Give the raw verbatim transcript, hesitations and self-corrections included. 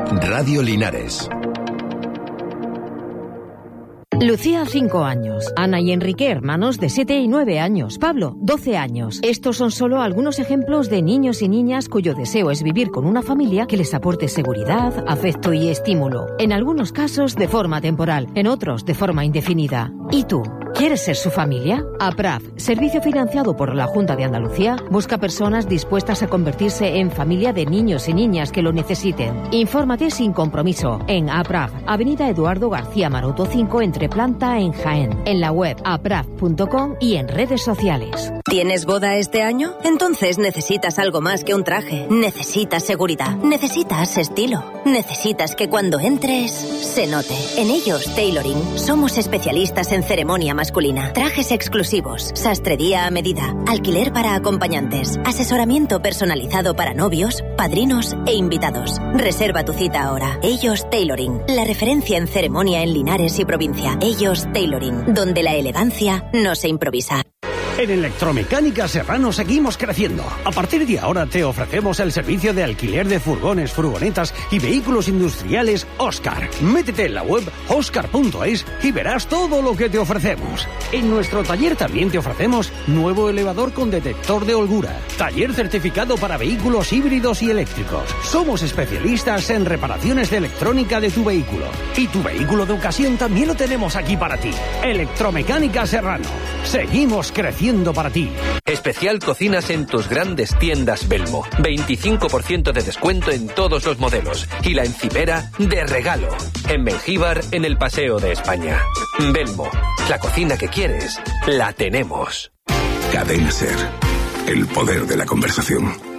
Radio Linares. Lucía, cinco años. Ana y Enrique, hermanos de siete y nueve años. Pablo, doce años. Estos son solo algunos ejemplos de niños y niñas cuyo deseo es vivir con una familia que les aporte seguridad, afecto y estímulo. En algunos casos de forma temporal, en otros de forma indefinida. ¿Y tú? ¿Quieres ser su familia? APRAF, servicio financiado por la Junta de Andalucía, busca personas dispuestas a convertirse en familia de niños y niñas que lo necesiten. Infórmate sin compromiso en APRAF, Avenida Eduardo García Maroto cinco, entre planta en Jaén, en la web apraf punto com y en redes sociales. ¿Tienes boda este año? Entonces necesitas algo más que un traje. Necesitas seguridad. Necesitas estilo. Necesitas que cuando entres se note. En Ellos Tailoring somos especialistas en ceremonia masculina, trajes exclusivos, sastrería a medida, alquiler para acompañantes, asesoramiento personalizado para novios, padrinos e invitados. Reserva tu cita ahora. Ellos Tailoring, la referencia en ceremonia en Linares y provincia. Ellos Tailoring, donde la elegancia no se improvisa. En Electromecánica Serrano seguimos creciendo. A partir de ahora te ofrecemos el servicio de alquiler de furgones, furgonetas y vehículos industriales Oscar. Métete en la web oscar punto es y verás todo lo que te ofrecemos. En nuestro taller también te ofrecemos nuevo elevador con detector de holgura, taller certificado para vehículos híbridos y eléctricos. Somos especialistas en reparaciones de electrónica de tu vehículo. Y tu vehículo de ocasión también lo tenemos aquí para ti. Electromecánica Serrano. Seguimos creciendo para ti. Especial cocinas en tus grandes tiendas Belmo. veinticinco por ciento de descuento en todos los modelos. Y la encimera de regalo. En Mengíbar, en el Paseo de España. Belmo. La cocina que quieres, la tenemos. Cadena Ser. El poder de la conversación.